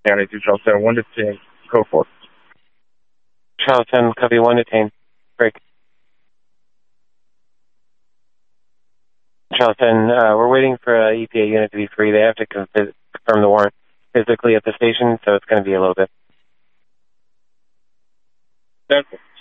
County to Charles 10, 1 to 10, code 4. Charles 10, copy 1 to 10. Break. Charles 10, we're waiting for EPA unit to be free. They have to confirm the warrant physically at the station, so it's going to be a little bit. That's